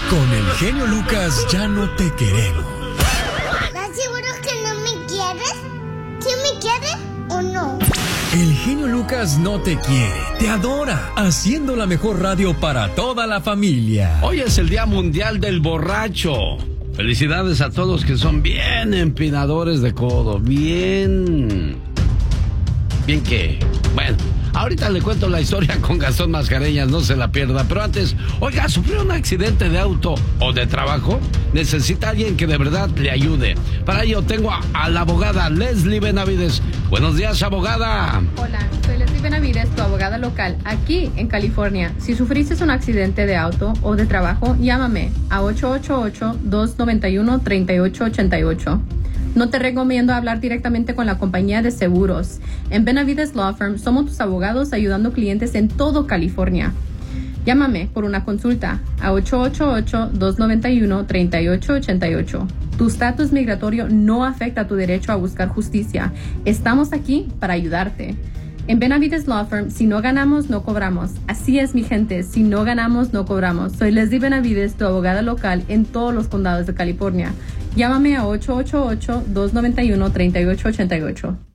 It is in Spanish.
Con el genio Lucas ya no te queremos. ¿Estás seguro que no me quieres? ¿Sí me quieres o no? El genio Lucas no te quiere, te adora, haciendo la mejor radio para toda la familia. Hoy es el Día Mundial del Borracho. Felicidades a todos que son bien empinadores de codo, bien que, bueno, ahorita le cuento la historia con Gastón Mascareñas, no se la pierda, pero antes, oiga, ¿sufrió un accidente de auto o de trabajo? Necesita alguien que de verdad le ayude. Para ello tengo a la abogada Leslie Benavides. Buenos días, abogada. Hola, soy Leslie Benavides, tu abogada local, aquí en California. Si sufriste un accidente de auto o de trabajo, llámame a 888-291-3888. No te recomiendo hablar directamente con la compañía de seguros. En Benavides Law Firm somos tus abogados ayudando clientes en todo California. Llámame por una consulta a 888-291-3888. Tu estatus migratorio no afecta tu derecho a buscar justicia. Estamos aquí para ayudarte. En Benavides Law Firm, si no ganamos, no cobramos. Así es, mi gente, si no ganamos, no cobramos. Soy Leslie Benavides, tu abogada local en todos los condados de California. Llámame a 888-291-3888.